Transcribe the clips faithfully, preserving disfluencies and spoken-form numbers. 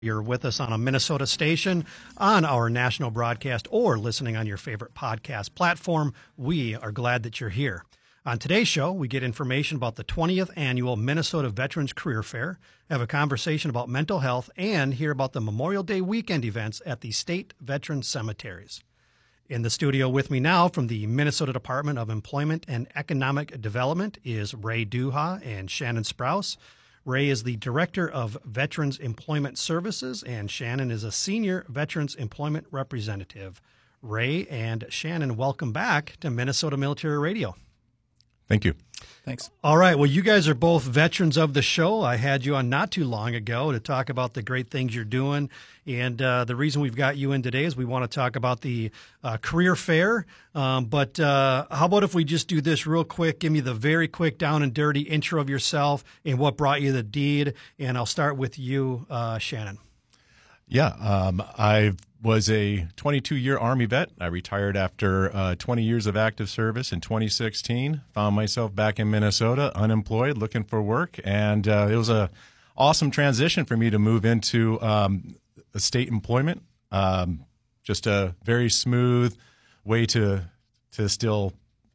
You're with us on a Minnesota station, on our national broadcast, or listening on your favorite podcast platform. We are glad that you're here. On today's show, we get information about the twentieth Annual Minnesota Veterans Career Fair, have a conversation about mental health, and hear about the Memorial Day weekend events at the state veteran cemeteries. In the studio with me now from the Minnesota Department of Employment and Economic Development is Ray Duha and Shannon Sprouse. Ray is the Director of Veterans Employment Services, and Shannon is a Senior Veterans Employment Representative. Ray and Shannon, welcome back to Minnesota Military Radio. Thank you. Thanks. All right. Well, you guys are both veterans of the show. I had you on not too long ago to talk about the great things you're doing. And uh, the reason we've got you in today is we want to talk about the uh, career fair. Um, but uh, how about if we just do this real quick? Give me the very quick down and dirty intro of yourself and what brought you the deed. And I'll start with you, uh, Shannon. Yeah, um, I was a twenty-two-year Army vet. I retired after uh, twenty years of active service in twenty sixteen. Found myself back in Minnesota, unemployed, looking for work, and uh, it was a awesome transition for me to move into um, state employment. Um, just a very smooth way to to still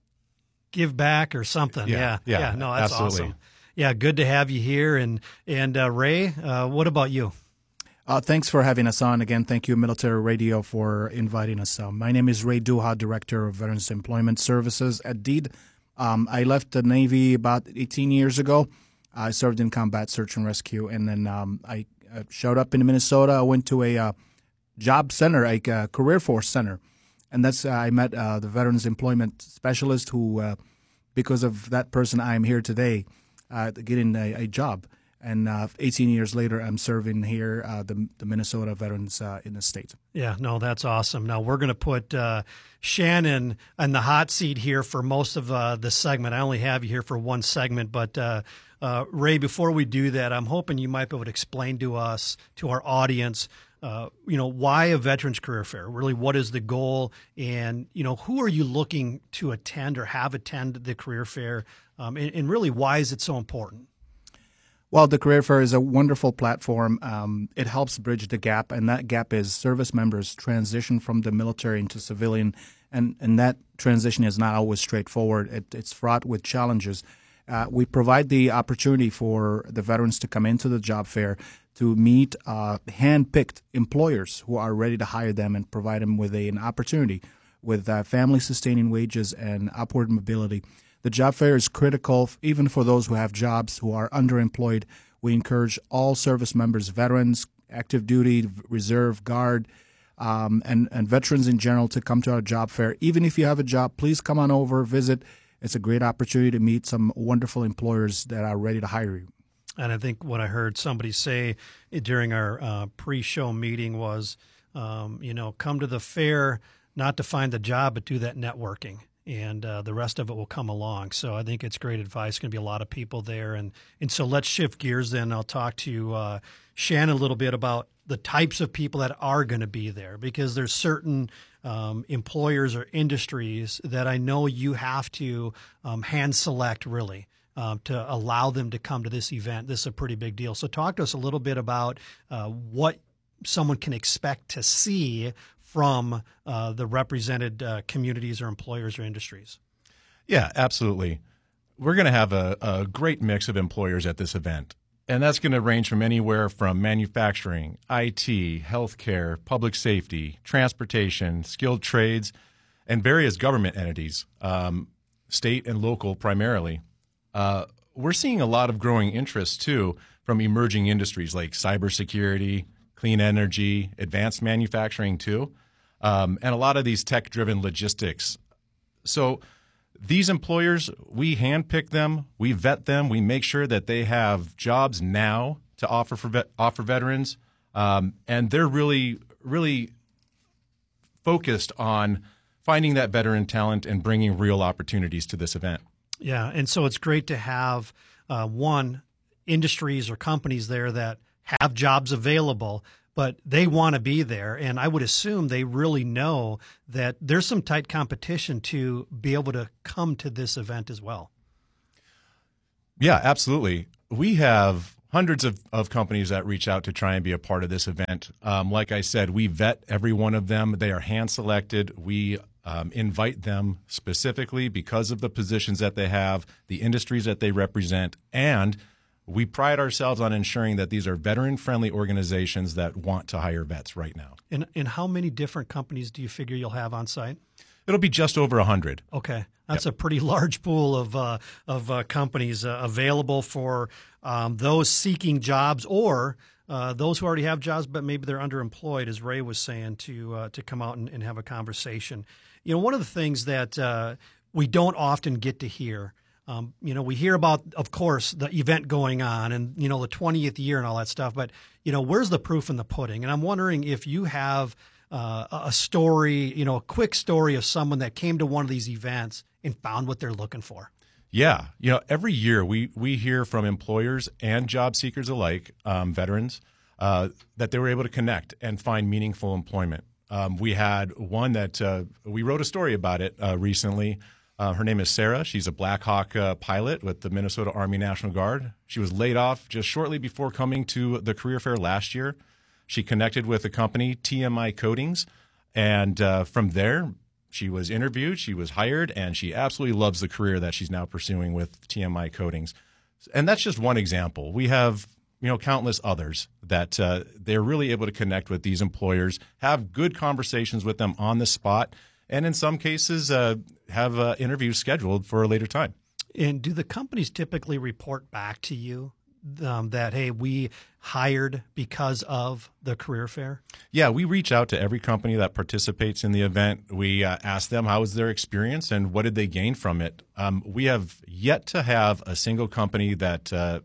give back or something. Yeah, yeah, yeah, yeah. No, that's absolutely. awesome. Yeah, good to have you here. And and uh, Ray, uh, what about you? Uh, thanks for having us on. Again, thank you, Military Radio, for inviting us. Um, my name is Ray Duha, Director of Veterans Employment Services at DEED. Um, I left the Navy about eighteen years ago. I served in combat search and rescue, and then um, I uh, showed up in Minnesota. I went to a uh, job center, a uh, career force center, and that's uh, I met uh, the Veterans Employment Specialist who, uh, because of that person, I am here today uh, getting a, a job. And uh, eighteen years later, I'm serving here uh, the, the Minnesota veterans uh, in the state. Yeah, no, that's awesome. Now, we're going to put uh, Shannon on the hot seat here for most of uh, the segment. I only have you here for one segment. But, uh, uh, Ray, before we do that, I'm hoping you might be able to explain to us, to our audience, uh, you know, why a Veterans Career Fair? Really, what is the goal? And, you know, who are you looking to attend or have attend the career fair? Um, and, and really, why is it so important? Well, the Career Fair is a wonderful platform. Um, it helps bridge the gap, and that gap is service members transition from the military into civilian, and, and that transition is not always straightforward. It, it's fraught with challenges. Uh, we provide the opportunity for the veterans to come into the job fair to meet uh, hand-picked employers who are ready to hire them and provide them with a, an opportunity with uh, family-sustaining wages and upward mobility. The job fair is critical even for those who have jobs who are underemployed. We encourage all service members, veterans, active duty, reserve, guard, um, and, and veterans in general to come to our job fair. Even if you have a job, please come on over, visit. It's a great opportunity to meet some wonderful employers that are ready to hire you. And I think what I heard somebody say during our uh, pre-show meeting was, um, you know, come to the fair not to find the job, but do that networking. And uh, the rest of it will come along. So I think it's great advice. Going to be a lot of people there. And and so let's shift gears then. I'll talk to uh, Shannon a little bit about the types of people that are going to be there, because there's certain um, employers or industries that I know you have to um, hand select really um, to allow them to come to this event. This is a pretty big deal. So talk to us a little bit about uh, what someone can expect to see from uh, the represented uh, communities or employers or industries. Yeah, absolutely. We're going to have a, a great mix of employers at this event, and that's going to range from anywhere from manufacturing, I T, healthcare, public safety, transportation, skilled trades, and various government entities, um, state and local primarily. Uh, we're seeing a lot of growing interest, too, from emerging industries like cybersecurity, clean energy, advanced manufacturing, too. Um, and a lot of these tech-driven logistics. So these employers, we handpick them, we vet them, we make sure that they have jobs now to offer for vet, offer veterans, um, and they're really, really focused on finding that veteran talent and bringing real opportunities to this event. Yeah, and so it's great to have, uh, one, industries or companies there that have jobs available, but they want to be there. And I would assume they really know that there's some tight competition to be able to come to this event as well. Yeah, absolutely. We have hundreds of, of companies that reach out to try and be a part of this event. Um, like I said, we vet every one of them. They are hand-selected. We um, invite them specifically because of the positions that they have, the industries that they represent, and we pride ourselves on ensuring that these are veteran-friendly organizations that want to hire vets right now. And, and how many different companies do you figure you'll have on site? It'll be just over one hundred. Okay. That's Yep. a pretty large pool of uh, of uh, companies uh, available for um, those seeking jobs or uh, those who already have jobs, but maybe they're underemployed, as Ray was saying, to uh, to come out and, and have a conversation. You know, one of the things that uh, we don't often get to hear, um, you know, we hear about, of course, the event going on and, you know, the twentieth year and all that stuff, but, you know, where's the proof in the pudding? And I'm wondering if you have uh, a story, you know, a quick story of someone that came to one of these events and found what they're looking for. Yeah. You know, every year we, we hear from employers and job seekers alike, um, veterans, uh, that they were able to connect and find meaningful employment. Um, we had one that uh, we wrote a story about it uh, recently. Uh, her name is Sarah. She's a Black Hawk uh, pilot with the Minnesota Army National Guard. She was laid off just shortly before coming to the career fair last year. She connected with the company T M I Coatings, and uh, from there, she was interviewed, she was hired, and she absolutely loves the career that she's now pursuing with T M I Coatings. And that's just one example. We have, you know, countless others that uh, they're really able to connect with these employers, have good conversations with them on the spot, and in some cases uh, have uh, interviews scheduled for a later time. And do the companies typically report back to you um, that, hey, we hired because of the career fair? Yeah, we reach out to every company that participates in the event. We uh, ask them how was their experience and what did they gain from it. Um, we have yet to have a single company that uh,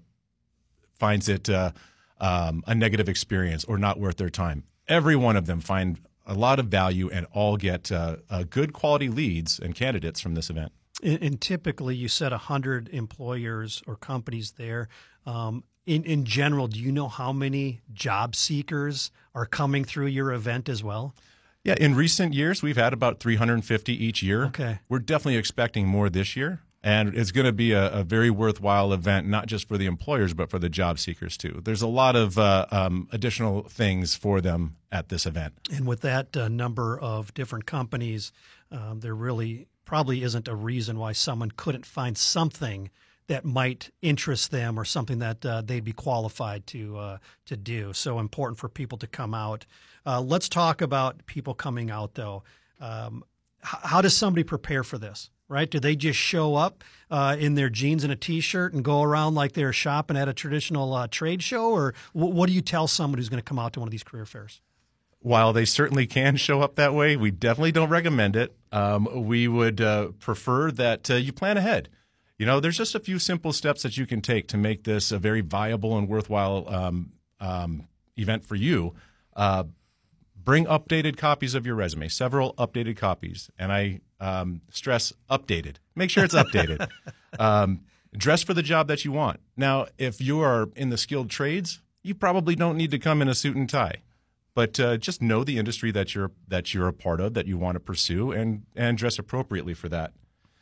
finds it uh, um, a negative experience or not worth their time. Every one of them find a lot of value and all get uh, uh, good quality leads and candidates from this event. And, and typically, you said one hundred employers or companies there. Um, in, in general, do you know how many job seekers are coming through your event as well? Yeah, in recent years, we've had about three hundred fifty each year. Okay. We're definitely expecting more this year. And it's going to be a, a very worthwhile event, not just for the employers, but for the job seekers, too. There's a lot of uh, um, additional things for them at this event. And with that uh, number of different companies, um, there really probably isn't a reason why someone couldn't find something that might interest them or something that uh, they'd be qualified to uh, to do. So important for people to come out. Uh, let's talk about people coming out, though. Um, h- how does somebody prepare for this? Right? Do they just show up uh, in their jeans and a T-shirt and go around like they're shopping at a traditional uh, trade show? Or w- what do you tell someone who's going to come out to one of these career fairs? While they certainly can show up that way, we definitely don't recommend it. Um, we would uh, prefer that uh, you plan ahead. You know, there's just a few simple steps that you can take to make this a very viable and worthwhile um, um, event for you. Uh, bring updated copies of your resume, several updated copies. And I um, stress updated. Make sure it's updated. um, dress for the job that you want. Now, if you are in the skilled trades, you probably don't need to come in a suit and tie. But uh, just know the industry that you're that you're a part of, that you want to pursue, and and dress appropriately for that.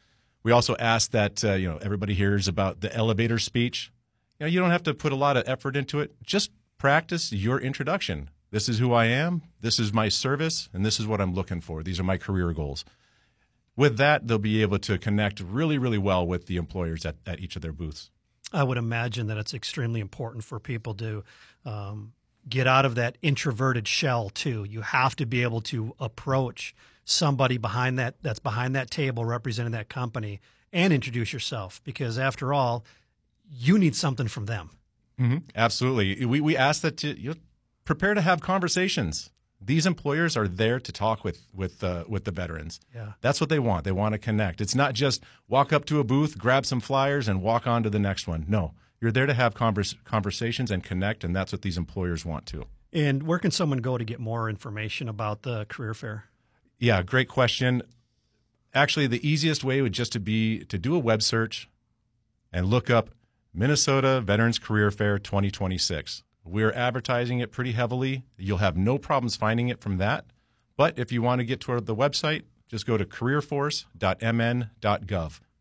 We also ask that uh, you know everybody hears about the elevator speech. You know, you don't have to put a lot of effort into it. Just practice your introduction. This is who I am. This is my service, and this is what I'm looking for. These are my career goals. With that, they'll be able to connect really, really well with the employers at, at each of their booths. I would imagine that it's extremely important for people to um, get out of that introverted shell too. You have to be able to approach somebody behind that that's behind that table representing that company and introduce yourself, because after all, you need something from them. Mm-hmm. Absolutely. We we ask that to, you prepare to have conversations. These employers are there to talk with with uh, with the veterans. Yeah. That's what they want. They want to connect. It's not just walk up to a booth, grab some flyers, and walk on to the next one. No, you're there to have convers- conversations and connect, and that's what these employers want to. And where can someone go to get more information about the career fair? Yeah, great question. Actually, the easiest way would just to be to do a web search and look up Minnesota Veterans Career Fair twenty twenty-six. We're advertising it pretty heavily. You'll have no problems finding it from that. But if you want to get to the website, just go to career force dot m n dot gov.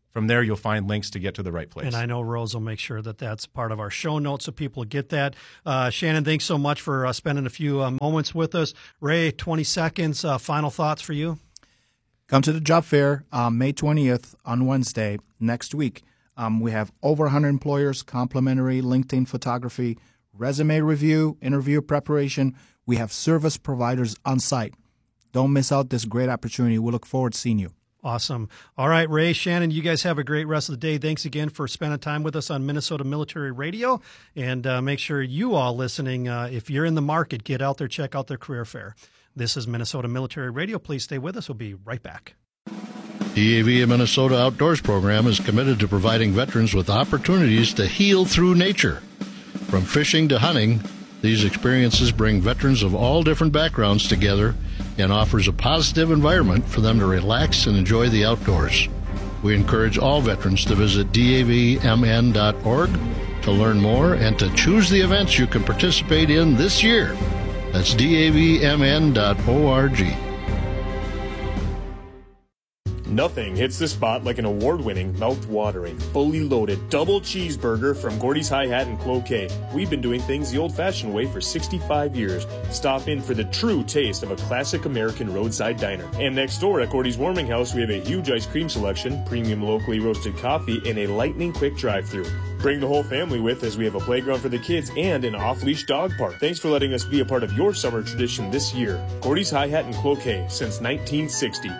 From there, you'll find links to get to the right place. And I know Rose will make sure that that's part of our show notes so people get that. Uh, Shannon, thanks so much for uh, spending a few uh, moments with us. Ray, twenty seconds, uh, final thoughts for you? Come to the job fair um, May twentieth on Wednesday next week. Um, we have over one hundred employers, complimentary LinkedIn photography, resume review, interview preparation. We have service providers on site. Don't miss out this great opportunity. We look forward to seeing you. Awesome. All right, Ray, Shannon, you guys have a great rest of the day. Thanks again for spending time with us on Minnesota Military Radio. And uh, make sure you all listening, uh, if you're in the market, get out there, check out their career fair. This is Minnesota Military Radio. Please stay with us. We'll be right back. D A V Minnesota Outdoors Program is committed to providing veterans with opportunities to heal through nature. From fishing to hunting, these experiences bring veterans of all different backgrounds together and offers a positive environment for them to relax and enjoy the outdoors. We encourage all veterans to visit D A V M N dot org to learn more and to choose the events you can participate in this year. That's D A V M N dot org. Nothing hits the spot like an award-winning, mouth-watering, fully loaded double cheeseburger from Gordy's Hi-Hat in Cloquet. We've been doing things the old-fashioned way for sixty-five years. Stop in for the true taste of a classic American roadside diner. And next door at Gordy's Warming House, we have a huge ice cream selection, premium locally roasted coffee, and a lightning-quick drive-thru. Bring the whole family with, as we have a playground for the kids and an off-leash dog park. Thanks for letting us be a part of your summer tradition this year. Gordy's Hi-Hat in Cloquet since nineteen sixty.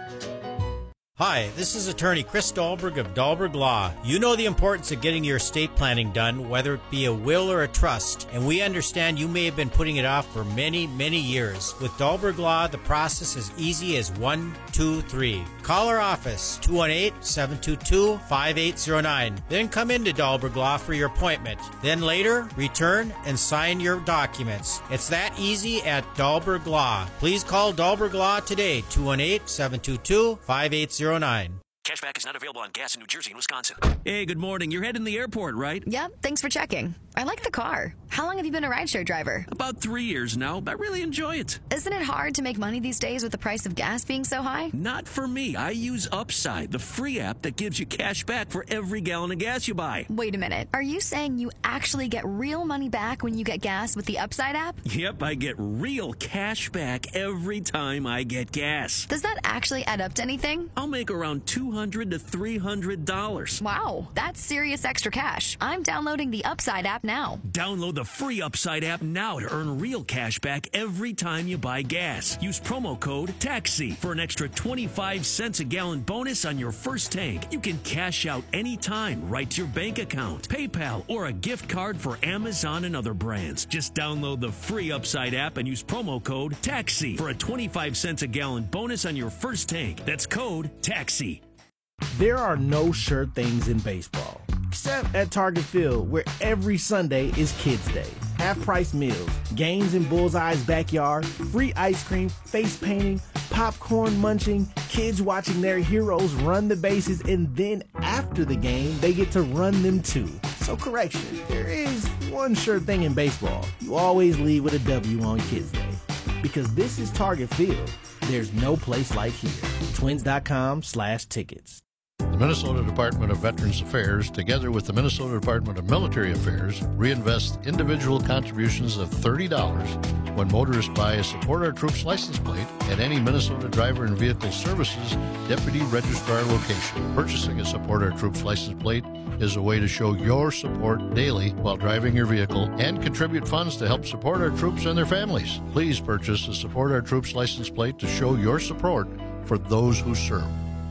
Hi, this is attorney Chris Dahlberg of Dahlberg Law. You know the importance of getting your estate planning done, whether it be a will or a trust, and we understand you may have been putting it off for many, many years. With Dahlberg Law, the process is easy as one, two, three. Call our office, two one eight, seven two two, five eight zero nine. Then come into Dahlberg Law for your appointment. Then later, return and sign your documents. It's that easy at Dahlberg Law. Please call Dahlberg Law today, two one eight, seven two two, five eight zero nine. Cashback is not available on gas in New Jersey and Wisconsin. Hey, good morning. You're heading to the airport, right? Yep, thanks for checking. I like the car. How long have you been a rideshare driver? About three years now. I really enjoy it. Isn't it hard to make money these days with the price of gas being so high? Not for me. I use Upside, the free app that gives you cash back for every gallon of gas you buy. Wait a minute. Are you saying you actually get real money back when you get gas with the Upside app? Yep, I get real cash back every time I get gas. Does that actually add up to anything? I'll make around two hundred to three hundred dollars. Wow, that's serious extra cash. I'm downloading the Upside app now. Download the free Upside app now to earn real cash back every time you buy gas. Use promo code TAXI for an extra twenty-five cents a gallon bonus on your first tank. You can cash out anytime right to your bank account, PayPal, or a gift card for Amazon and other brands. Just download the free Upside app and use promo code TAXI for a twenty-five cents a gallon bonus on your first tank. That's code TAXI. There are no sure things in baseball, except at Target Field, where every Sunday is Kids Day. Half-price meals, games in Bullseye's backyard, free ice cream, face painting, popcorn munching, kids watching their heroes run the bases, and then after the game, they get to run them too. So correction, there is one sure thing in baseball. You always leave with a W on Kids Day. Because this is Target Field, there's no place like here. Twins.com slash tickets. The Minnesota Department of Veterans Affairs, together with the Minnesota Department of Military Affairs, reinvest individual contributions of thirty dollars when motorists buy a Support Our Troops license plate at any Minnesota Driver and Vehicle Services Deputy Registrar location. Purchasing a Support Our Troops license plate is a way to show your support daily while driving your vehicle and contribute funds to help support our troops and their families. Please purchase a Support Our Troops license plate to show your support for those who serve.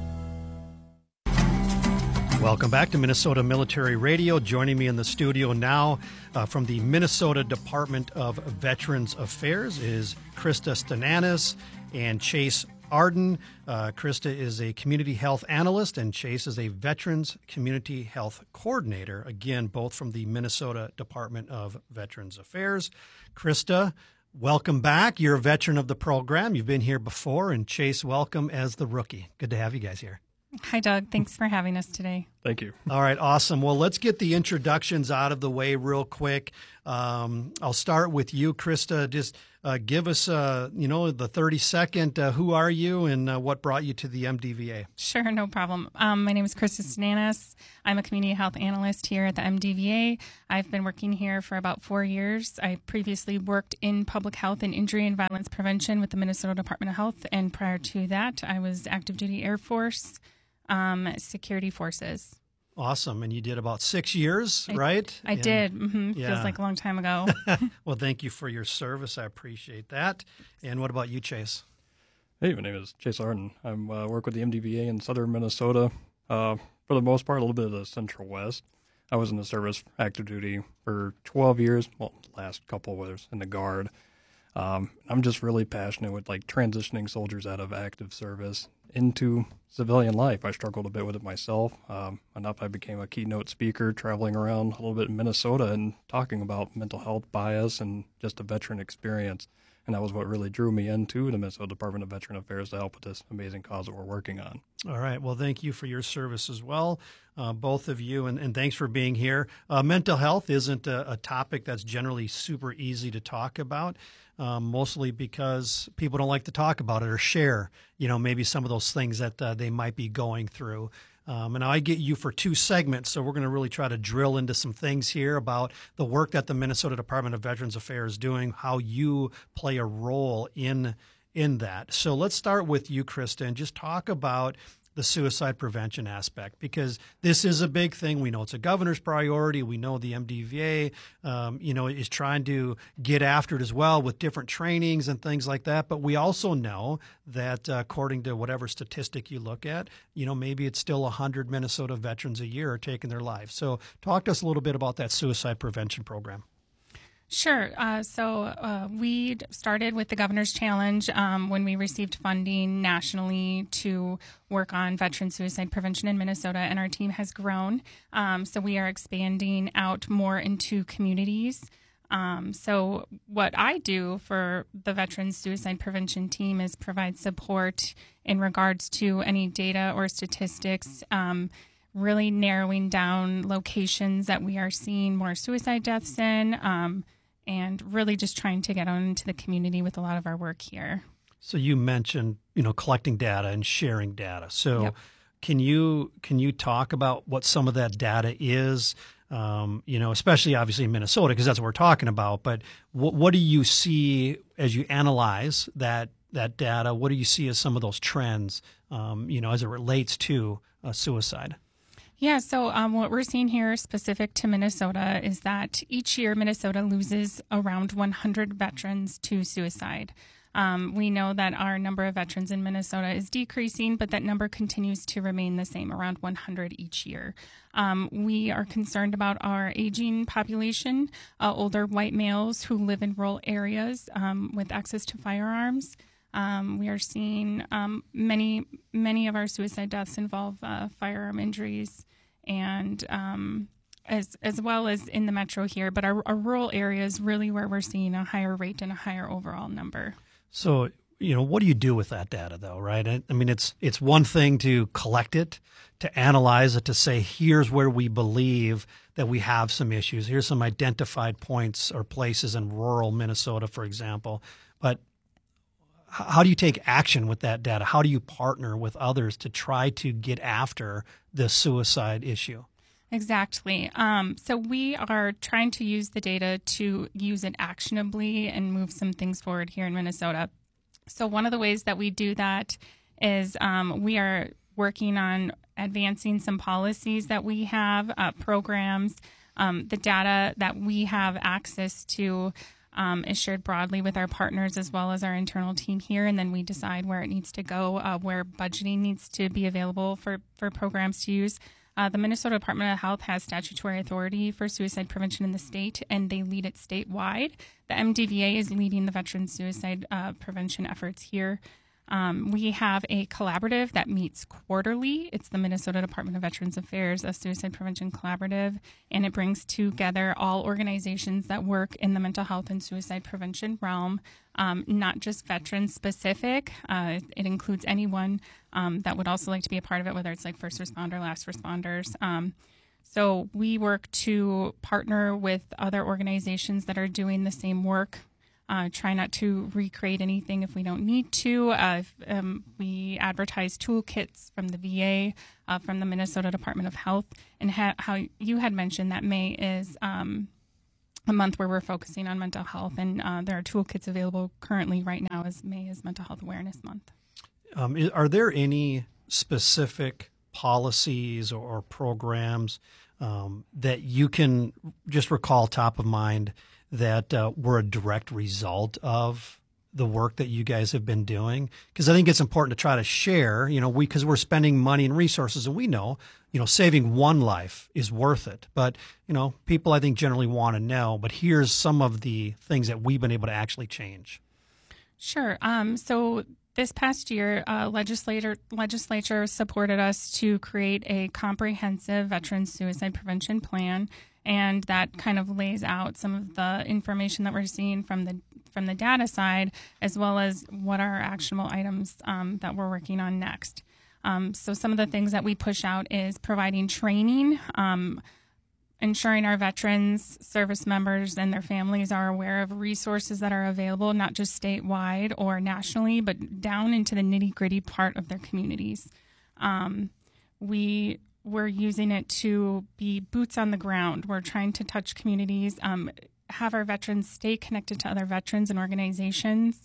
Welcome back to Minnesota Military Radio. Joining me in the studio now uh, from the Minnesota Department of Veterans Affairs is Krista Stananis and Chase Arden. Uh, Krista is a community health analyst and Chase is a Veterans Community Health Coordinator. Again, both from the Minnesota Department of Veterans Affairs. Krista, welcome back. You're a veteran of the program. You've been here before. And Chase, welcome as the rookie. Good to have you guys here. Hi, Doug. Thanks for having us today. Thank you. All right, awesome. Well, let's get the introductions out of the way real quick. Um, I'll start with you, Krista. Just uh, give us, uh, you know, the thirty second, uh, who are you and uh, what brought you to the M D V A? Sure, no problem. Um, my name is Krista Stananis. I'm a community health analyst here at the M D V A. I've been working here for about four years. I previously worked in public health and injury and violence prevention with the Minnesota Department of Health. And prior to that, I was active duty Air Force, um, security forces. Awesome. And you did about six years, I, right? I and, did. Mm-hmm. Yeah. Feels like a long time ago. Well, thank you for your service. I appreciate that. And what about you, Chase? Hey, my name is Chase Arden. I uh, work with the M D V A in southern Minnesota. Uh, for the most part, a little bit of the central west. I was in the service active duty for twelve years. Well, last couple was in the Guard. Um, I'm just really passionate with like transitioning soldiers out of active service into civilian life. I struggled a bit with it myself. Um, enough I became a keynote speaker, traveling around a little bit in Minnesota and talking about mental health bias and just a veteran experience. And that was what really drew me into the Minnesota Department of Veteran Affairs to help with this amazing cause that we're working on. All right. Well, thank you for your service as well, uh, both of you, and, and thanks for being here. Uh, mental health isn't a, a topic that's generally super easy to talk about, um, mostly because people don't like to talk about it or share, you know, maybe some of those things that uh, they might be going through. Um, and I get you for two segments, so we're going to really try to drill into some things here about the work that the Minnesota Department of Veterans Affairs is doing, how you play a role in in that. So let's start with you, Krista, and just talk about the suicide prevention aspect, because this is a big thing. We know it's a governor's priority. We know the M D V A, um, you know, is trying to get after it as well with different trainings and things like that. But we also know that uh, according to whatever statistic you look at, you know, maybe it's still one hundred Minnesota veterans a year are taking their lives. So talk to us a little bit about that suicide prevention program. Sure. Uh, so uh, we started with the Governor's Challenge um, when we received funding nationally to work on veteran suicide prevention in Minnesota, and our team has grown. Um, so we are expanding out more into communities. Um, so what I do for the Veterans Suicide Prevention team is provide support in regards to any data or statistics, um, really narrowing down locations that we are seeing more suicide deaths in, um, and really just trying to get on into the community with a lot of our work here. So you mentioned, you know, collecting data and sharing data. So Yep. can you can you talk about what some of that data is? Um, you know, especially obviously in Minnesota, because that's what we're talking about. But what what do you see as you analyze that that data? What do you see as some of those trends? Um, you know, as it relates to uh, suicide. Yeah, so um, what we're seeing here specific to Minnesota is that each year Minnesota loses around one hundred veterans to suicide. Um, we know that our number of veterans in Minnesota is decreasing, but that number continues to remain the same, around one hundred each year. Um, we are concerned about our aging population, uh, older white males who live in rural areas um, with access to firearms. Um, we are seeing um, many, many of our suicide deaths involve uh, firearm injuries, and um, as as well as in the metro here. But our, our rural areas really where we're seeing a higher rate and a higher overall number. So, you know, what do you do with that data, though, right? I, I mean, it's it's one thing to collect it, to analyze it, to say, here's where we believe that we have some issues. Here's some identified points or places in rural Minnesota, for example. But how do you take action with that data? How do you partner with others to try to get after the suicide issue? Exactly. Um, so we are trying to use the data to use it actionably and move some things forward here in Minnesota. So one of the ways that we do that is um, we are working on advancing some policies that we have, uh, programs, um, the data that we have access to Um, is shared broadly with our partners as well as our internal team here, and then we decide where it needs to go, uh, where budgeting needs to be available for, for programs to use. Uh, the Minnesota Department of Health has statutory authority for suicide prevention in the state, and they lead it statewide. The M D V A is leading the veteran suicide uh, prevention efforts here. Um, we have a collaborative that meets quarterly. It's the Minnesota Department of Veterans Affairs, a suicide prevention collaborative, and it brings together all organizations that work in the mental health and suicide prevention realm, um, not just veteran specific. Uh, it includes anyone um, that would also like to be a part of it, whether it's like first responder, last responders. Um, so we work to partner with other organizations that are doing the same work. Uh, try not to recreate anything if we don't need to. Uh, if, um, we advertise toolkits from the V A, uh, from the Minnesota Department of Health, and ha- how you had mentioned that May is um, a month where we're focusing on mental health, and uh, there are toolkits available currently right now as May is Mental Health Awareness Month. Um, is, are there any specific policies or, or programs um, that you can just recall top of mind that uh, were a direct result of the work that you guys have been doing? Because I think it's important to try to share, you know, we because we're spending money and resources, and we know, you know, saving one life is worth it. But, you know, people I think generally want to know, but here's some of the things that we've been able to actually change. Sure. Um, so this past year, uh, legislator legislature supported us to create a comprehensive veteran suicide prevention plan. And that kind of lays out some of the information that we're seeing from the from the data side, as well as what are actionable items um, that we're working on next. Um, so some of the things that we push out is providing training, um, ensuring our veterans, service members, and their families are aware of resources that are available, not just statewide or nationally, but down into the nitty-gritty part of their communities. Um, we We're using it to be boots on the ground. We're trying to touch communities, um, have our veterans stay connected to other veterans and organizations.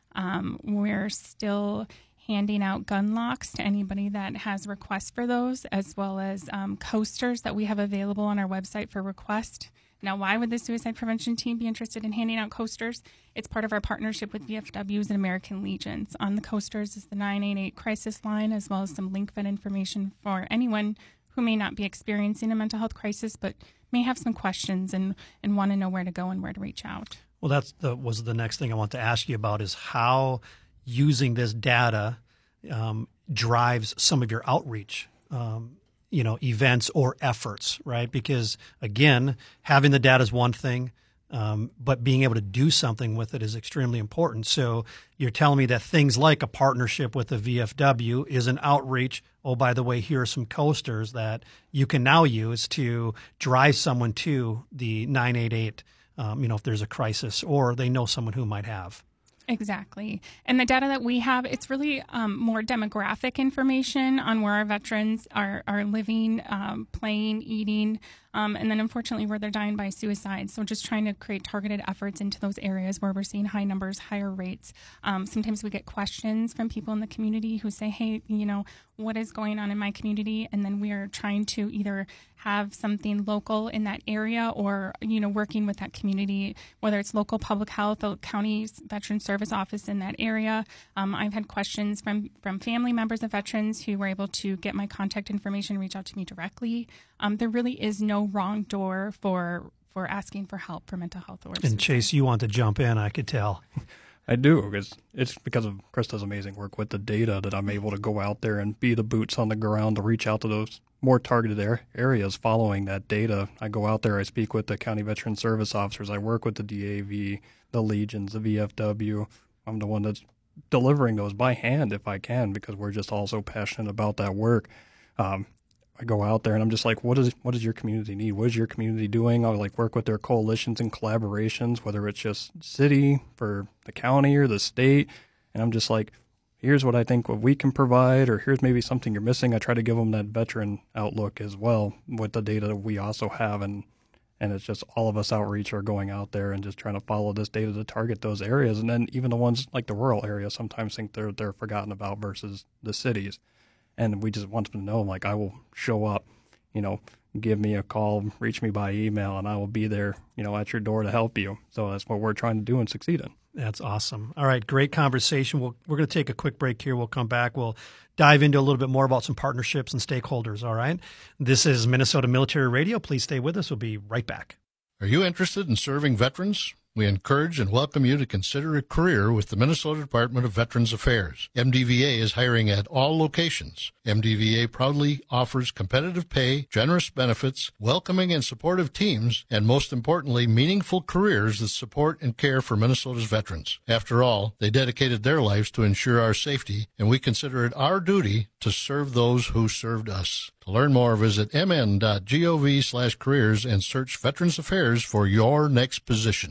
Um, we're still handing out gun locks to anybody that has requests for those, as well as um, coasters that we have available on our website for request. Now, why would the suicide prevention team be interested in handing out coasters? It's part of our partnership with V F Ws and American Legions. On the coasters is the nine eight eight crisis line, as well as some link fed information for anyone who may not be experiencing a mental health crisis, but may have some questions and, and want to know where to go and where to reach out. Well, that's the was the next thing I want to ask you about, is how using this data um, drives some of your outreach um you know, events or efforts, right? Because again, having the data is one thing, um, but being able to do something with it is extremely important. So you're telling me that things like a partnership with the V F W is an outreach. Oh, by the way, here are some coasters that you can now use to drive someone to the nine eight eight, um, you know, if there's a crisis or they know someone who might have. Exactly. And the data that we have, it's really um, more demographic information on where our veterans are, are living, um, playing, eating, um, and then unfortunately where they're dying by suicide. So just trying to create targeted efforts into those areas where we're seeing high numbers, higher rates. Um, sometimes we get questions from people in the community who say, hey, you know, what is going on in my community? And then we are trying to either have something local in that area or, you know, working with that community, whether it's local public health, the county's veteran service office in that area. Um, I've had questions from, from family members of veterans who were able to get my contact information, reach out to me directly. Um, there really is no wrong door for for asking for help for mental health or suicide. And Chase, you want to jump in, I could tell. I do. It's, it's because of Krista's amazing work with the data that I'm able to go out there and be the boots on the ground to reach out to those more targeted er- areas following that data. I go out there, I speak with the county veteran service officers, I work with the D A V, the Legions, the V F W. I'm the one that's delivering those by hand if I can, because we're just all so passionate about that work. Um, I go out there and I'm just like, what is what does your community need? What is your community doing? I'll like work with their coalitions and collaborations, whether it's just city for the county or the state. And I'm just like, here's what I think what we can provide, or here's maybe something you're missing. I try to give them that veteran outlook as well with the data that we also have. And, and it's just all of us outreach are going out there and just trying to follow this data to target those areas. And then even the ones like the rural areas sometimes think they're, they're forgotten about versus the cities. And we just want them to know, like, I will show up, you know, give me a call, reach me by email, and I will be there, you know, at your door to help you. So that's what we're trying to do and succeed in. That's awesome. All right, great conversation. We'll, we're going to take a quick break here. We'll come back. We'll dive into a little bit more about some partnerships and stakeholders, all right? This is Minnesota Military Radio. Please stay with us. We'll be right back. Are you interested in serving veterans? We encourage and welcome you to consider a career with the Minnesota Department of Veterans Affairs. M D V A is hiring at all locations. M D V A proudly offers competitive pay, generous benefits, welcoming and supportive teams, and most importantly, meaningful careers that support and care for Minnesota's veterans. After all, they dedicated their lives to ensure our safety, and we consider it our duty to serve those who served us. To learn more, visit mn dot gov slash careers and search Veterans Affairs for your next position.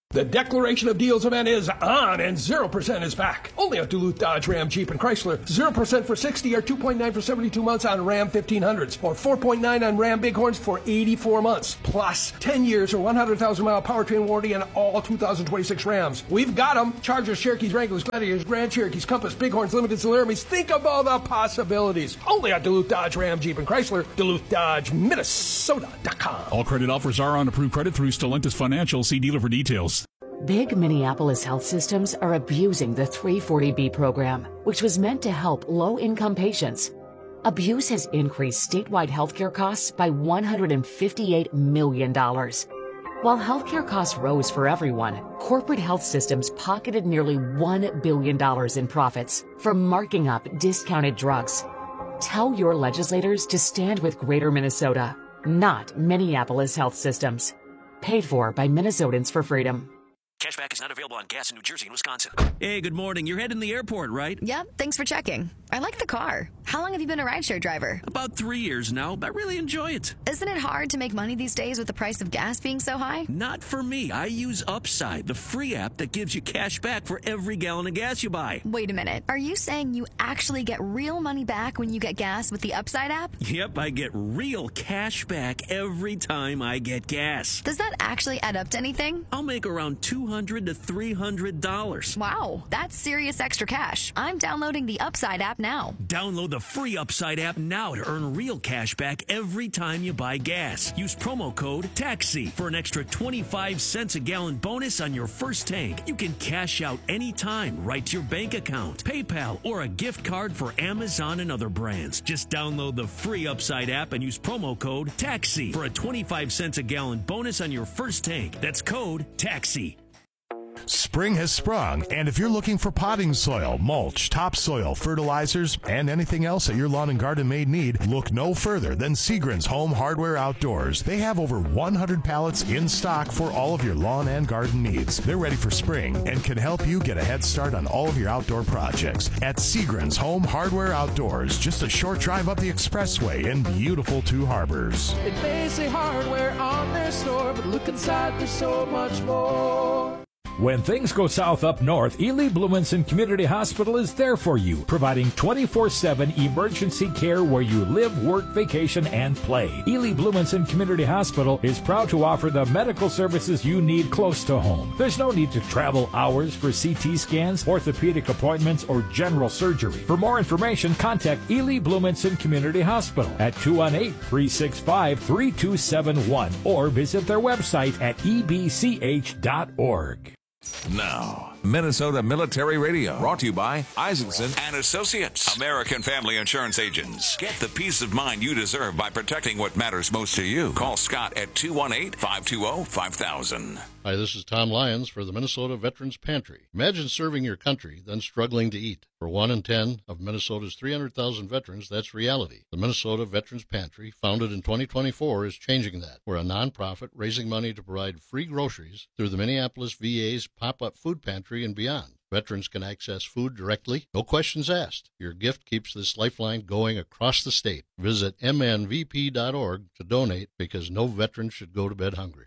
The Declaration of Deals event is on, and zero percent is back. Only at Duluth Dodge, Ram, Jeep, and Chrysler. zero percent for sixty or two point nine for seventy-two months on Ram fifteen hundreds, or four point nine on Ram Bighorns for eighty-four months. Plus, ten years or one hundred thousand mile powertrain warranty on all two thousand twenty-six Rams. We've got them. Chargers, Cherokees, Wranglers, Gladiators, Grand Cherokees, Compass, Bighorns, Limited, Laramies. Think of all the possibilities. Only at Duluth Dodge, Ram, Jeep, and Chrysler. Duluth Dodge, Minnesota dot com. All credit offers are on approved credit through Stellantis Financial. See dealer for details. Big Minneapolis health systems are abusing the three forty B program, which was meant to help low-income patients. Abuse has increased statewide healthcare costs by one hundred fifty-eight million dollars. While healthcare costs rose for everyone, corporate health systems pocketed nearly one billion dollars in profits from marking up discounted drugs. Tell your legislators to stand with Greater Minnesota, not Minneapolis health systems. Paid for by Minnesotans for Freedom. Cashback is not available on gas in New Jersey and Wisconsin. Hey, good morning. You're heading to the airport, right? Yep, thanks for checking. I like the car. How long have you been a rideshare driver? About three years now, but I really enjoy it. Isn't it hard to make money these days with the price of gas being so high? Not for me. I use Upside, the free app that gives you cash back for every gallon of gas you buy. Wait a minute. Are you saying you actually get real money back when you get gas with the Upside app? Yep, I get real cash back every time I get gas. Does that actually add up to anything? I'll make around two hundred to three hundred dollars. Wow, that's serious extra cash. I'm downloading the Upside app now. Download the free Upside app now to earn real cash back every time you buy gas. Use promo code TAXI for an extra twenty-five cents a gallon bonus on your first tank. You can cash out anytime right to your bank account, PayPal, or a gift card for Amazon and other brands. Just download the free Upside app and use promo code TAXI for a twenty-five cents a gallon bonus on your first tank. That's code TAXI. Spring has sprung, and if you're looking for potting soil, mulch, topsoil, fertilizers, and anything else that your lawn and garden may need, look no further than Seagren's Home Hardware Outdoors. They have over one hundred pallets in stock for all of your lawn and garden needs. They're ready for spring and can help you get a head start on all of your outdoor projects. At Seagren's Home Hardware Outdoors, just a short drive up the expressway in beautiful Two Harbors. It may say hardware on their store, but look inside, there's so much more. When things go south up north, Ely Blumenson Community Hospital is there for you, providing twenty-four seven emergency care where you live, work, vacation, and play. Ely Blumenson Community Hospital is proud to offer the medical services you need close to home. There's no need to travel hours for C T scans, orthopedic appointments, or general surgery. For more information, contact Ely Blumenson Community Hospital at two one eight, three six five, three two seven one or visit their website at e b c h dot org. Now, Minnesota Military Radio, brought to you by Isaacson and Associates, American Family Insurance Agents. Get the peace of mind you deserve by protecting what matters most to you. Call Scott at two one eight, five two zero, five thousand. Hi, this is Tom Lyons for the Minnesota Veterans Pantry. Imagine serving your country, then struggling to eat. For one in ten of Minnesota's three hundred thousand veterans, that's reality. The Minnesota Veterans Pantry, founded in twenty twenty-four, is changing that. We're a nonprofit raising money to provide free groceries through the Minneapolis V A's pop-up food pantry and beyond. Veterans can access food directly, no questions asked. Your gift keeps this lifeline going across the state. Visit m n v p dot org to donate, because no veteran should go to bed hungry.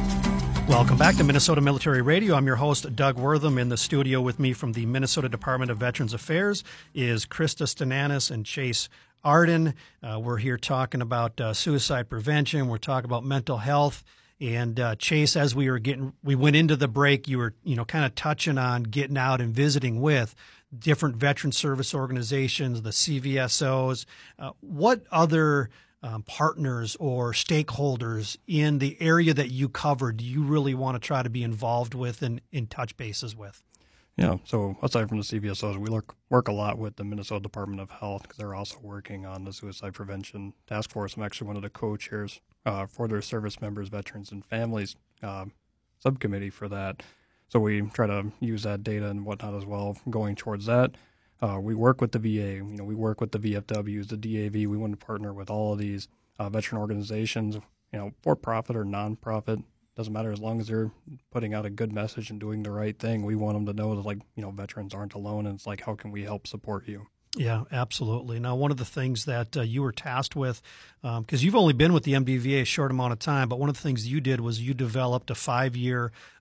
Welcome back to Minnesota Military Radio. I'm your host, Doug Wortham. In the studio with me from the Minnesota Department of Veterans Affairs is Krista Stananis and Chase Arden. Uh, we're here talking about uh, suicide prevention. We're talking about mental health. And uh, Chase, as we were getting, we went into the break, you were, you know, kind of touching on getting out and visiting with different veteran service organizations, the C V S Os. Uh, what other um, partners or stakeholders in the area that you cover do you really want to try to be involved with and in touch bases with? Yeah, so aside from the C V S Os, we work, work a lot with the Minnesota Department of Health, because they're also working on the Suicide Prevention Task Force. I'm actually one of the co-chairs uh, for their service members, veterans, and families uh, subcommittee for that. So we try to use that data and whatnot as well going towards that. Uh, we work with the V A, you know, we work with the V F Ws, the D A V. We want to partner with all of these uh, veteran organizations, you know, for profit or non-profit. Doesn't matter, as long as they're putting out a good message and doing the right thing. We want them to know that, like, you know, veterans aren't alone, and it's like, how can we help support you? Yeah, absolutely. Now, one of the things that uh, you were tasked with, because um, you've only been with the M D V A a short amount of time, but one of the things you did was you developed a five-year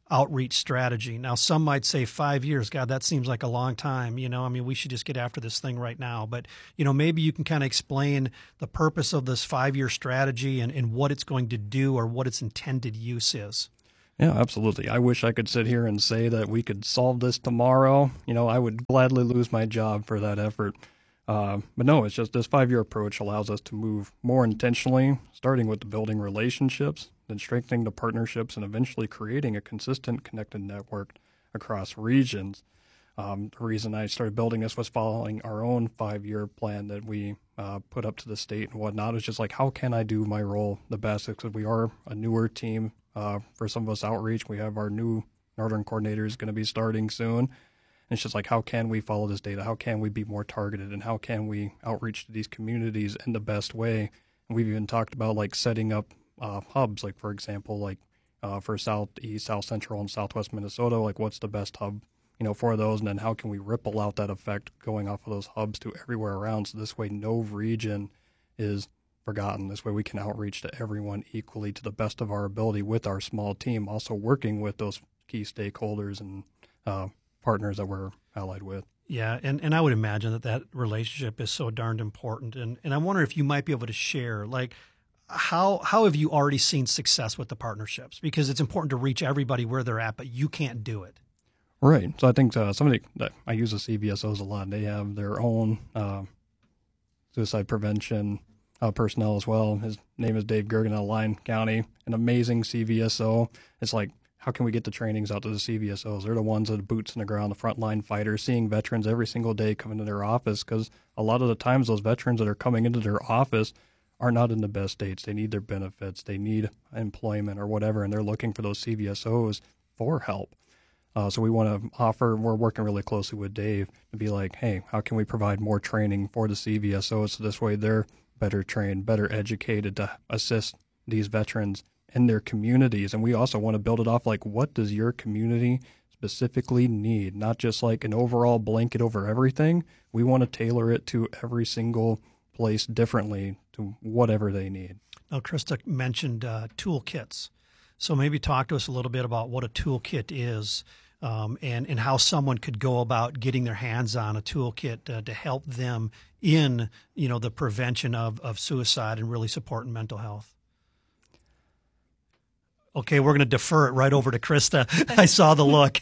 outreach strategy. Now, some might say five years. God, that seems like a long time. You know, I mean, we should just get after this thing right now. But, you know, maybe you can kind of explain the purpose of this five-year strategy and, and what it's going to do or what its intended use is. Yeah, absolutely. I wish I could sit here and say that we could solve this tomorrow. You know, I would gladly lose my job for that effort. Uh, but no, it's just this five-year approach allows us to move more intentionally, starting with the building relationships, then strengthening the partnerships, and eventually creating a consistent, connected network across regions. Um, the reason I started building this was following our own five-year plan that we uh, put up to the state and whatnot. It's just like, how can I do my role the best? Because we are a newer team. Uh, for some of us outreach, we have our new Northern coordinator is going to be starting soon. And it's just like, how can we follow this data? How can we be more targeted? And how can we outreach to these communities in the best way? And we've even talked about like setting up uh, hubs, like for example, like uh, for Southeast, South Central, and Southwest Minnesota, like what's the best hub, you know, for those? And then how can we ripple out that effect going off of those hubs to everywhere around? So this way, no region is forgotten. This way we can outreach to everyone equally to the best of our ability with our small team, also working with those key stakeholders and uh, partners that we're allied with. Yeah, and, and I would imagine that that relationship is so darned important. And, and I wonder if you might be able to share, like, how how have you already seen success with the partnerships? Because it's important to reach everybody where they're at, but you can't do it. Right. So I think uh, somebody that I use the C V S Os a lot. They have their own uh, suicide prevention uh, personnel as well. His name is Dave Gergen out of Lyon County, an amazing C V S O. It's like, how can we get the trainings out to the C V S Os? They're the ones that are boots in the ground, the frontline fighters, seeing veterans every single day come into their office, because a lot of the times those veterans that are coming into their office are not in the best states. They need their benefits. They need employment or whatever, and they're looking for those C V S Os for help. Uh, so we want to offer, we're working really closely with Dave to be like, hey, how can we provide more training for the C V S Os so this way they're better trained, better educated to assist these veterans in their communities. And we also want to build it off like, what does your community specifically need? Not just like an overall blanket over everything. We want to tailor it to every single place differently to whatever they need. Now, Krista mentioned uh, toolkits. So maybe talk to us a little bit about what a toolkit is um, and, and how someone could go about getting their hands on a toolkit uh, to help them in, you know, the prevention of, of suicide and really supporting mental health. Okay, we're going to defer it right over to Krista. I saw the look.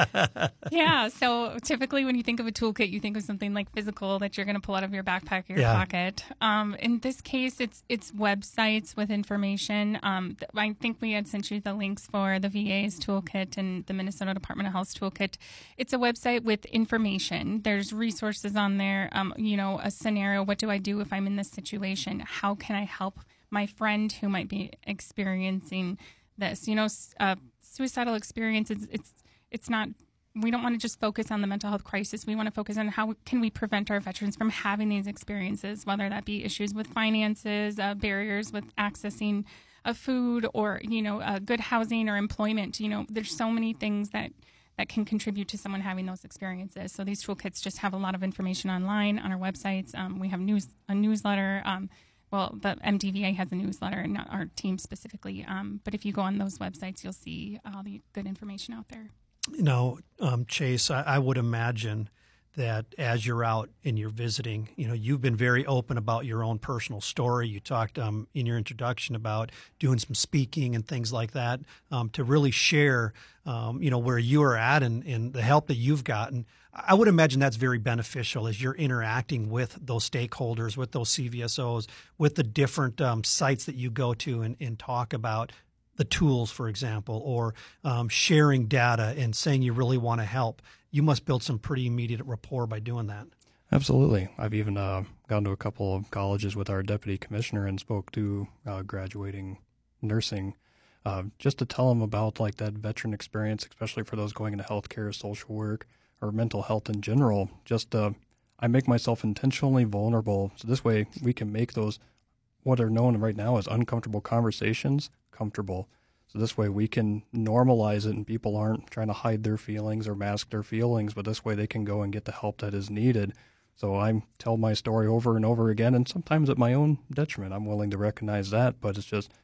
Yeah, so typically when you think of a toolkit, you think of something like physical that you're going to pull out of your backpack or your Yeah. pocket. Um, in this case, it's it's websites with information. Um, th- I think we had sent you the links for the V A's toolkit and the Minnesota Department of Health's toolkit. It's a website with information. There's resources on there. Um, you know, a scenario. What do I do if I'm in this situation? How can I help my friend who might be experiencing this? You know, uh, suicidal experience, it's, it's it's not, we don't want to just focus on the mental health crisis. We want to focus on how can we prevent our veterans from having these experiences, whether that be issues with finances, uh, barriers with accessing uh, food, or, you know, uh, good housing or employment. You know, there's so many things that, that can contribute to someone having those experiences. So these toolkits just have a lot of information online on our websites. Um, we have news a newsletter. Um, Well, the M D V A has a newsletter, and not our team specifically. Um, but if you go on those websites, you'll see all the good information out there. You know, um, Chase, I, I would imagine that as you're out and you're visiting, you know, you've been very open about your own personal story. You talked um, in your introduction about doing some speaking and things like that um, to really share, um, you know, where you are at and, and the help that you've gotten. I would imagine that's very beneficial as you're interacting with those stakeholders, with those C V S Os, with the different um, sites that you go to and, and talk about the tools, for example, or um, sharing data and saying you really want to help. You must build some pretty immediate rapport by doing that. Absolutely. I've even uh, gone to a couple of colleges with our deputy commissioner and spoke to uh, graduating nursing uh, just to tell them about like that veteran experience, especially for those going into healthcare, social work, or mental health in general. Just uh, I make myself intentionally vulnerable, so this way we can make those what are known right now as uncomfortable conversations comfortable. So this way we can normalize it, and people aren't trying to hide their feelings or mask their feelings, but this way they can go and get the help that is needed. So I tell my story over and over again, and sometimes at my own detriment. I'm willing to recognize that, but it's just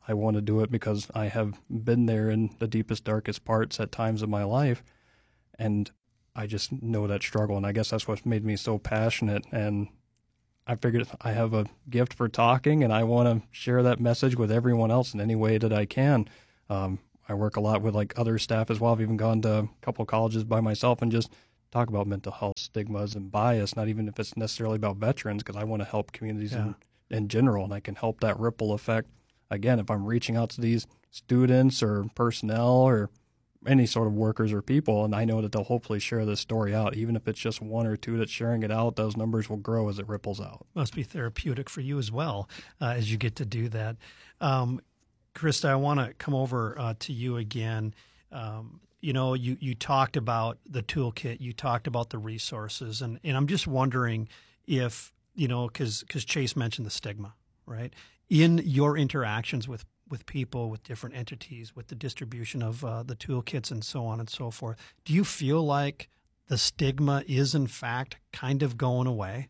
I want to do it because I have been there in the deepest, darkest parts at times of my life. And I just know that struggle. And I guess that's what made me so passionate. And I figured I have a gift for talking, and I want to share that message with everyone else in any way that I can. Um, I work a lot with like other staff as well. I've even gone to a couple of colleges by myself and just talk about mental health stigmas and bias, not even if it's necessarily about veterans, because I want to help communities Yeah. in, in general, and I can help that ripple effect. Again, if I'm reaching out to these students or personnel or any sort of workers or people, and I know that they'll hopefully share this story out, even if it's just one or two that's sharing it out, those numbers will grow as it ripples out. Must be therapeutic for you as well uh, as you get to do that. Um, Krista, I want to come over uh, to you again. Um, you know, you, you talked about the toolkit, you talked about the resources, and, and I'm just wondering if, you know, because because Chase mentioned the stigma, right? In your interactions with with people, with different entities, with the distribution of uh, the toolkits and so on and so forth, do you feel like the stigma is in fact kind of going away?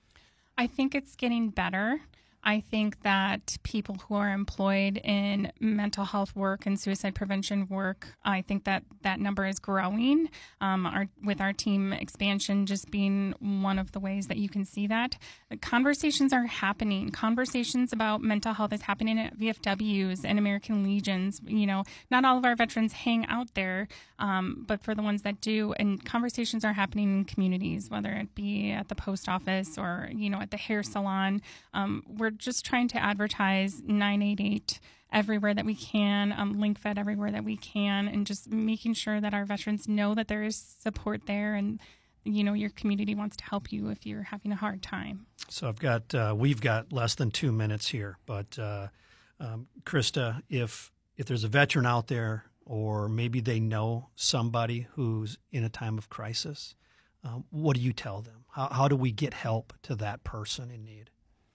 I think it's getting better. I think that people who are employed in mental health work and suicide prevention work, I think that that number is growing. Um, our, with our team expansion just being one of the ways that you can see that. Conversations are happening. Conversations about mental health is happening at V F Ws and American Legions. You know, not all of our veterans hang out there, um, but for the ones that do, and conversations are happening in communities, whether it be at the post office or, you know, at the hair salon. Um, we're just trying to advertise nine eight eight everywhere that we can, um, LinkFed everywhere that we can, and just making sure that our veterans know that there is support there, and, you know, your community wants to help you if you're having a hard time. So I've got, uh, we've got less than two minutes here, but uh, um, Krista, if if there's a veteran out there, or maybe they know somebody who's in a time of crisis, um, what do you tell them? How, how do we get help to that person in need?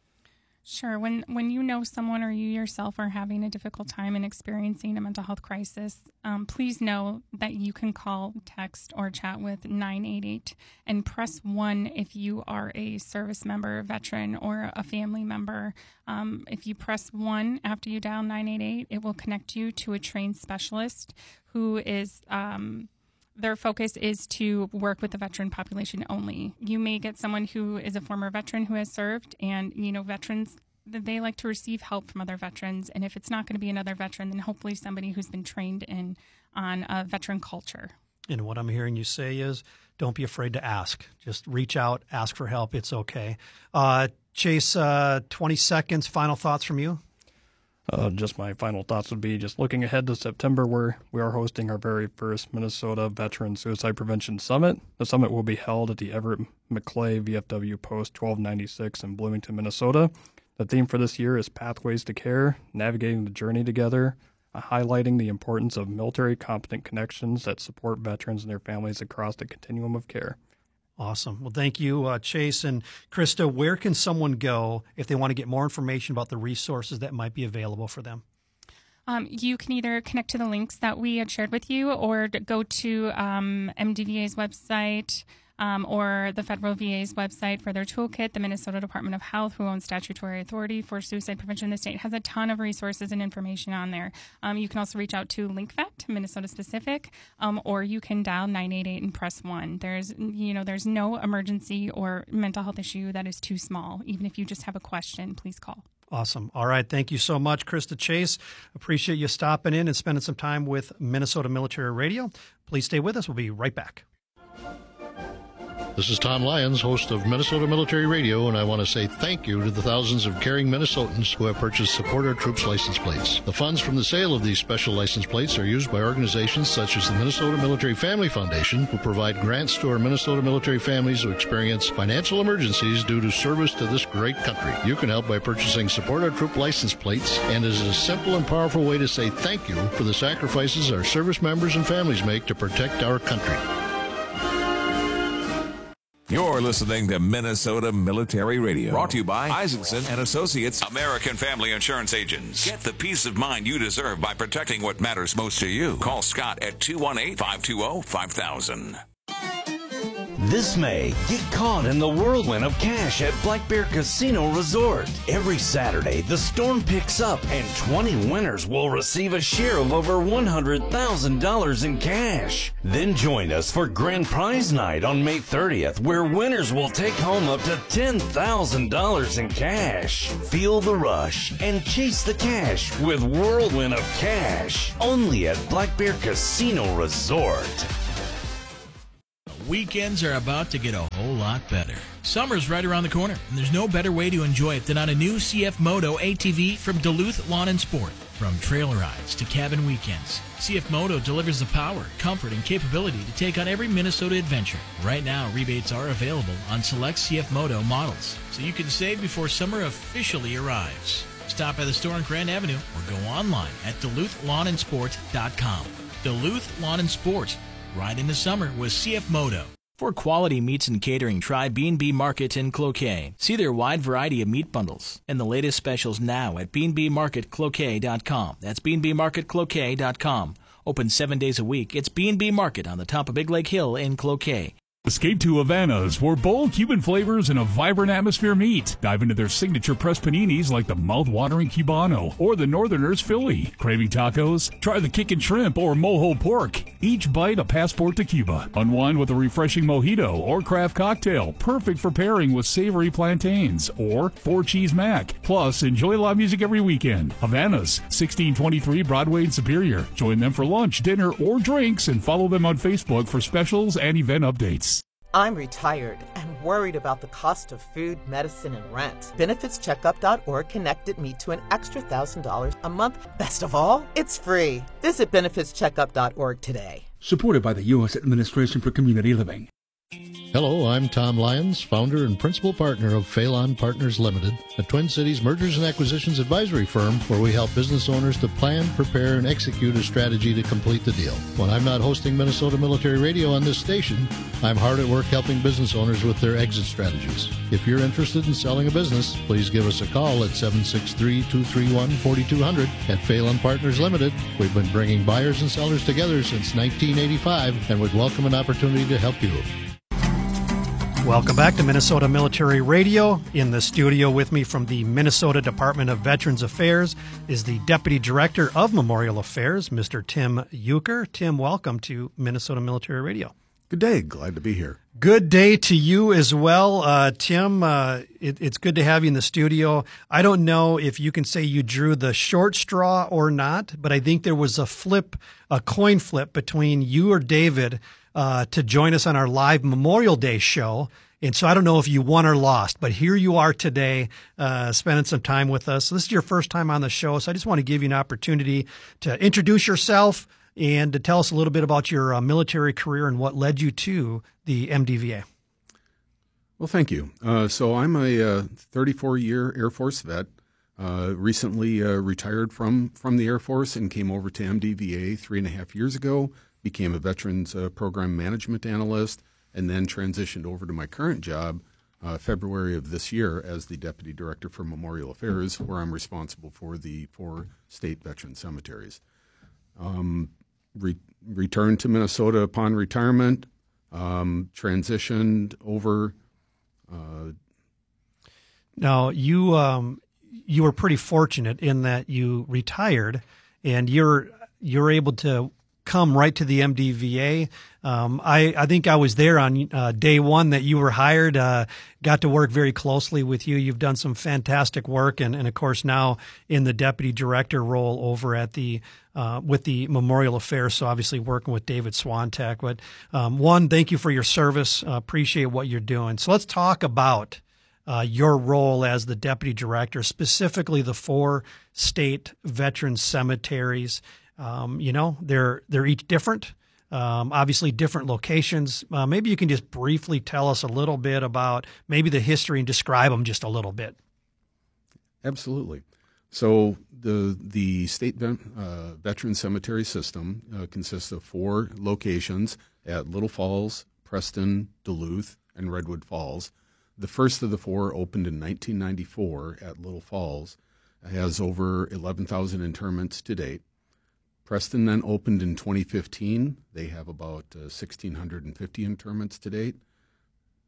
Sure. When when you know someone or you yourself are having a difficult time and experiencing a mental health crisis, um, please know that you can call, text, or chat with nine eight eight and press one if you are a service member, veteran, or a family member. Um, if you press one after you dial nine eight eight, it will connect you to a trained specialist who is um, their focus is to work with the veteran population only. You may get someone who is a former veteran who has served, and, you know, veterans, they like to receive help from other veterans. And if it's not going to be another veteran, then hopefully somebody who's been trained in on a veteran culture. And what I'm hearing you say is, don't be afraid to ask. Just reach out, ask for help. It's okay. Uh, Chase, uh, twenty seconds, final thoughts from you? Uh, just my final thoughts would be just looking ahead to September, where we are hosting our very first Minnesota Veteran Suicide Prevention Summit. The summit will be held at the Everett McClay V F W Post twelve ninety-six in Bloomington, Minnesota. The theme for this year is Pathways to Care, Navigating the Journey Together, uh, highlighting the importance of military competent connections that support veterans and their families across the continuum of care. Awesome. Well, thank you, uh, Chase. And Krista, where can someone go if they want to get more information about the resources that might be available for them? Um, you can either connect to the links that we had shared with you, or go to um, M D V A's website, um, or the Federal V A's website for their toolkit. The Minnesota Department of Health, who owns statutory authority for suicide prevention in the state, has a ton of resources and information on there. Um, you can also reach out to LinkVet, Minnesota specific, um, or you can dial nine eight eight and press one. There's, you know, there's no emergency or mental health issue that is too small. Even if you just have a question, please call. Awesome. All right. Thank you so much, Krista Chase. Appreciate you stopping in and spending some time with Minnesota Military Radio. Please stay with us. We'll be right back. This is Tom Lyons, host of Minnesota Military Radio, and I want to say thank you to the thousands of caring Minnesotans who have purchased Support Our Troops license plates. The funds from the sale of these special license plates are used by organizations such as the Minnesota Military Family Foundation, who provide grants to our Minnesota military families who experience financial emergencies due to service to this great country. You can help by purchasing Support Our Troop license plates, and it is a simple and powerful way to say thank you for the sacrifices our service members and families make to protect our country. You're listening to Minnesota Military Radio, brought to you by Isaacson and Associates, American Family Insurance Agents. Get the peace of mind you deserve by protecting what matters most to you. Call Scott at two one eight, five two zero, five thousand. This May, get caught in the whirlwind of cash at Black Bear Casino Resort. Every Saturday, the storm picks up and twenty winners will receive a share of over one hundred thousand dollars in cash. Then join us for Grand Prize Night on May thirtieth, where winners will take home up to ten thousand dollars in cash. Feel the rush and chase the cash with Whirlwind of Cash, only at Black Bear Casino Resort. Weekends are about to get a whole lot better. Summer's right around the corner, and there's no better way to enjoy it than on a new C F Moto A T V from Duluth Lawn and Sport. From trail rides to cabin weekends, C F Moto delivers the power, comfort, and capability to take on every Minnesota adventure. Right now, rebates are available on select C F Moto models, so you can save before summer officially arrives. Stop by the store on Grand Avenue or go online at Duluth Lawn and Sport dot com. Duluth Lawn and Sport. Ride into summer with C F Moto. For quality meats and catering, try B and B Market in Cloquet. See their wide variety of meat bundles and the latest specials now at B and B Market Cloquet dot com. That's B and B Market Cloquet dot com. Open seven days a week. It's B and B Market on the top of Big Lake Hill in Cloquet. Escape to Havana's, where bold Cuban flavors and a vibrant atmosphere meet. Dive into their signature pressed paninis like the mouth-watering Cubano or the Northerners Philly. Craving tacos? Try the Kickin' Shrimp or Mojo Pork. Each bite a passport to Cuba. Unwind with a refreshing mojito or craft cocktail, perfect for pairing with savory plantains or four cheese mac. Plus, enjoy live music every weekend. Havana's, sixteen twenty-three Broadway in Superior. Join them for lunch, dinner, or drinks, and follow them on Facebook for specials and event updates. I'm retired and worried about the cost of food, medicine, and rent. Benefits Checkup dot org connected me to an extra one thousand dollars a month. Best of all, it's free. Visit Benefits Checkup dot org today. Supported by the U S Administration for Community Living. Hello, I'm Tom Lyons, founder and principal partner of Phelan Partners Limited, a Twin Cities mergers and acquisitions advisory firm where we help business owners to plan, prepare, and execute a strategy to complete the deal. When I'm not hosting Minnesota Military Radio on this station, I'm hard at work helping business owners with their exit strategies. If you're interested in selling a business, please give us a call at seven six three, two three one, four two zero zero. At Phelan Partners Limited, we've been bringing buyers and sellers together since nineteen eighty-five and would welcome an opportunity to help you. Welcome back to Minnesota Military Radio. In the studio with me from the Minnesota Department of Veterans Affairs is the Deputy Director of Memorial Affairs, Mister Tim Uecker. Tim, welcome to Minnesota Military Radio. Good day. Glad to be here. Good day to you as well. Uh, Tim, uh, it, it's good to have you in the studio. I don't know if you can say you drew the short straw or not, but I think there was a flip, a coin flip between you or David uh, to join us on our live Memorial Day show. And so I don't know if you won or lost, but here you are today, uh, spending some time with us. This is your first time on the show, so I just want to give you an opportunity to introduce yourself and to tell us a little bit about your uh, military career and what led you to the M D V A. Well, thank you. Uh, so I'm a thirty-four-year Air Force vet, uh, recently uh, retired from, from the Air Force and came over to M D V A three and a half years ago, became a Veterans uh, Program Management Analyst, and then transitioned over to my current job uh, February of this year as the Deputy Director for Memorial Affairs, where I'm responsible for the four state veteran cemeteries. Um, re- returned to Minnesota upon retirement, um, transitioned over. Uh, now, you um, you were pretty fortunate in that you retired, and you're you're able to come right to the M D V A. Um, I, I think I was there on uh, day one that you were hired, uh, got to work very closely with you. You've done some fantastic work, and, and of course now in the deputy director role over at the uh, with the Memorial Affairs, so obviously working with David Swantek. But um, one, thank you for your service. Uh, appreciate what you're doing. So let's talk about uh, your role as the deputy director, specifically the four state veteran cemeteries. Um, you know, they're they're each different, um, obviously different locations. Uh, maybe you can just briefly tell us a little bit about maybe the history and describe them just a little bit. Absolutely. So the the state ven- uh, veteran cemetery system uh, consists of four locations at Little Falls, Preston, Duluth, and Redwood Falls. The first of the four opened in nineteen ninety-four at Little Falls. It has over eleven thousand interments to date. Preston then opened in twenty fifteen. They have about uh, one thousand six hundred fifty interments to date.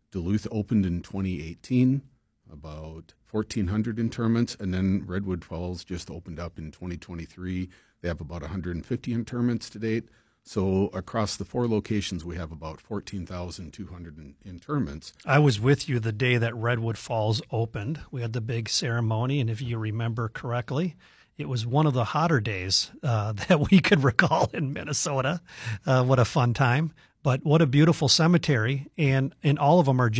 Duluth opened in twenty eighteen, about fourteen hundred interments, and then Redwood Falls just opened up in twenty twenty-three. They have about one hundred fifty interments to date. So across the four locations, we have about fourteen thousand two hundred in, interments. I was with you the day that Redwood Falls opened. We had the big ceremony, and if you remember correctly, it was one of the hotter days uh, that we could recall in Minnesota. Uh, what a fun time. But what a beautiful cemetery, and, and all of them are